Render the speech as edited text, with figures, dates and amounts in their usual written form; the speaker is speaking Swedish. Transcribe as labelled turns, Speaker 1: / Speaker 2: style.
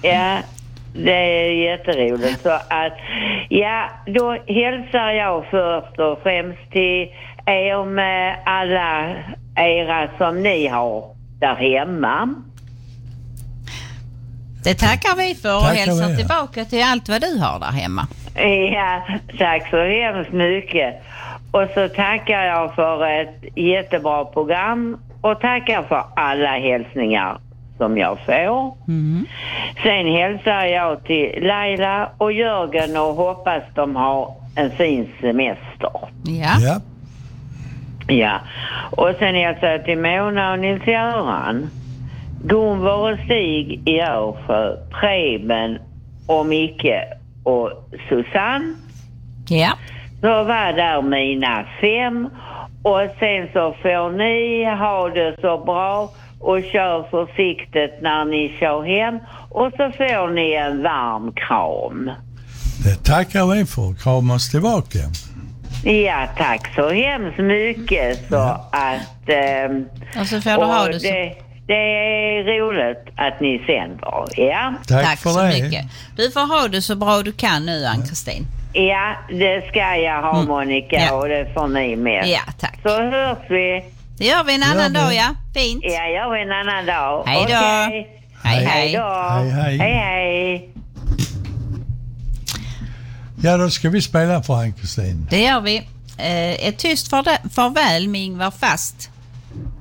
Speaker 1: Ja, det är jätteroligt. Så att, ja, då hälsar jag först och främst till er med alla era som ni har där hemma.
Speaker 2: Det tackar vi för och hälsar tillbaka till allt vad du har där hemma.
Speaker 1: Ja, tack så hemskt mycket. Och så tackar jag för ett jättebra program och tackar för alla hälsningar som jag får. Sen hälsar jag till Laila och Jörgen och hoppas de har en fin semester.
Speaker 2: Ja.
Speaker 1: Ja. Och sen hälsar jag till Mona och Nils-Göran, Gunvor och Stig i Örsjö, Preben och Micke och Susanne.
Speaker 2: Ja.
Speaker 1: Så var där mina 5. Och sen så får ni ha det så bra och kör försiktigt när ni kör hem. Och så får ni en varm kram.
Speaker 3: Det tackar vi för. Kramas tillbaka.
Speaker 1: Ja, tack så hemskt mycket. Så att...
Speaker 2: och så får du ha det så...
Speaker 1: Det är roligt att ni sänder. Ja.
Speaker 2: Tack så mycket. Du får ha det så bra du kan nu, Ann-Kristin.
Speaker 1: Ja, det ska jag ha, Monica, och det får ni med.
Speaker 2: Ja, tack.
Speaker 1: Så hörs vi.
Speaker 2: Det gör vi en annan dag, ja. Fint.
Speaker 1: Ja, gör vi en annan dag.
Speaker 2: Hej då.
Speaker 1: Okay.
Speaker 2: Hej
Speaker 1: då. Hej.
Speaker 3: Ja, då ska vi spela för Ann-Kristin.
Speaker 2: Det gör vi. Ett tyst farväl med Ingvar Fast.